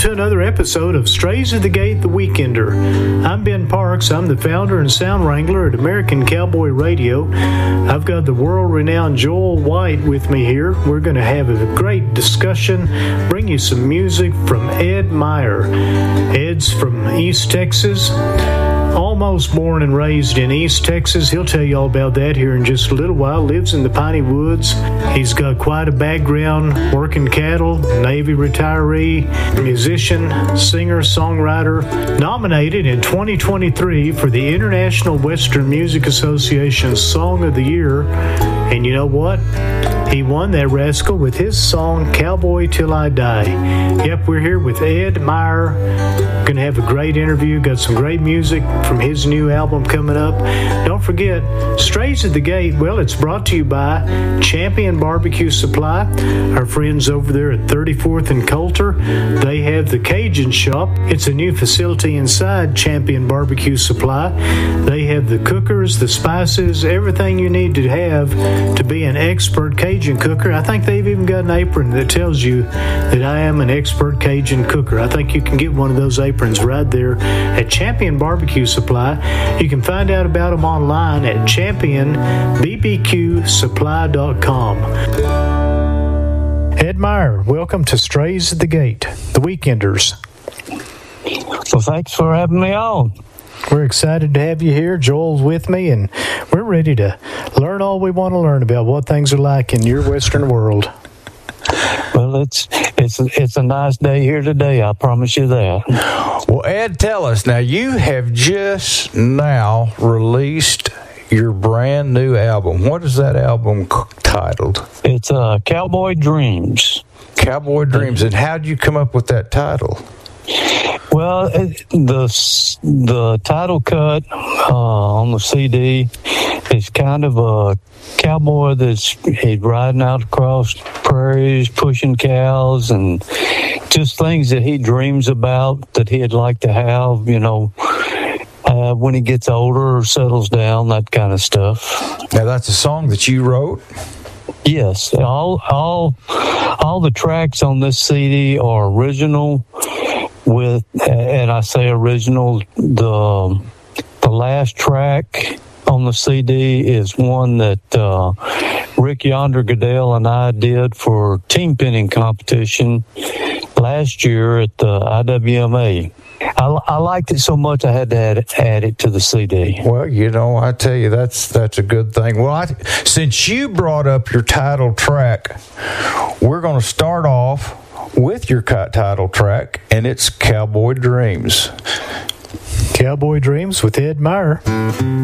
to another episode of Strays at the Gate, The Weekender. I'm Ben Parks. I'm the founder and sound wrangler at American Cowboy Radio. I've got the world-renowned Joel White with me here. We're going to have a great discussion, bring you some music from Ed Meyer. Ed's from East Texas. Almost born and raised in East Texas. He'll tell you all about that here in just a little while. Lives in the Piney Woods. He's got quite a background working cattle, Navy retiree, musician, singer, songwriter. Nominated in 2023 for the International Western Music Association Song of the Year. And you know what? He won that rascal with his song, Cowboy Till I Die. Yep, we're here with Ed Meyer. Going to have a great interview. Got some great music from his new album coming up. Don't forget, Strays at the Gate, well, it's brought to you by Champion Barbecue Supply. Our friends over there at 34th and Coulter, they have the Cajun Shop. It's a new facility inside Champion Barbecue Supply. They have the cookers, the spices, everything you need to have to be an expert Cajun cooker. I think they've even got an apron that tells you that I am an expert Cajun cooker. I think you can get one of those aprons right there at Champion Barbecue Supply. You can find out about them online at championbbqsupply.com. Ed Meyer, welcome to Strays at the Gate, The Weekenders. Well, thanks for having me on. We're excited to have you here. Joel's with me, and we're ready to learn all we want to learn about what things are like in your Western world. Well, it's a nice day here today, I promise you that. Well, Ed, tell us, now you have just now released your brand new album. What is that album titled? It's Cowboy Dreams. Cowboy Dreams. And how did you come up with that title? Well, the title cut on the CD is kind of a cowboy he's riding out across prairies, pushing cows, and just things that he dreams about that he'd like to have, when he gets older or settles down, that kind of stuff. Now, that's a song that you wrote? Yes. All the tracks on this CD are original. And I say original, the last track on the CD is one that Rick Yonder Goodell and I did for team pinning competition last year at the IWMA. I liked it so much I had to add it to the CD. Well, I tell you, that's a good thing. Well, since you brought up your title track, we're going to start off with your title track, and it's Cowboy Dreams. Cowboy Dreams with Ed Meyer.